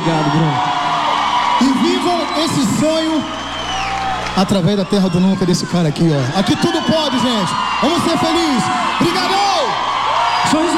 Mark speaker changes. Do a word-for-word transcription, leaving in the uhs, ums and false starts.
Speaker 1: Obrigado, Bruno.
Speaker 2: E vivam esse sonho através da terra do nunca desse cara aqui, ó. Aqui tudo pode, gente. Vamos ser felizes. Obrigado!
Speaker 1: Sorriso